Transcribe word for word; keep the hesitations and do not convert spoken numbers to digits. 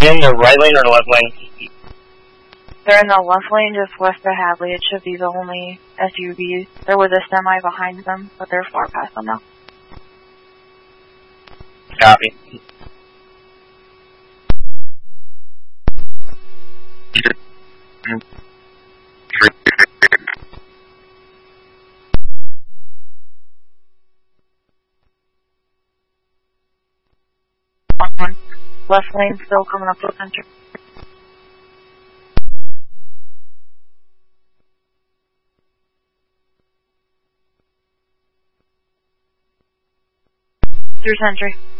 in the right lane or the left lane? They're in the left lane, just west of Hadley. It should be the only S U V. There was a semi behind them, but they're far past them now. Copy. One. Left lane still coming up to the center. Through Sentry.